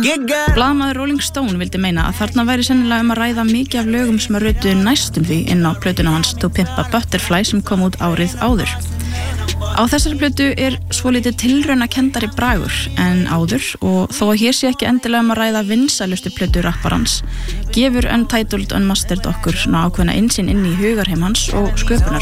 Blaðamaður Rolling Stone vildi meina að þarna væri sennilega að ræða mikið af lögum sem að rötuðu næstum því inn á plötuna hans To Pimp a Butterfly sem kom út árið áður. Á þessari plötu svolítið tilraunakendari bragur en áður og þó að hér sé ekki endilega að ræða vinsælustu plötu rapparans, gefur Untitled Unmastered okkur ákveðna innsýn inn í hugarheim hans og sköpunar.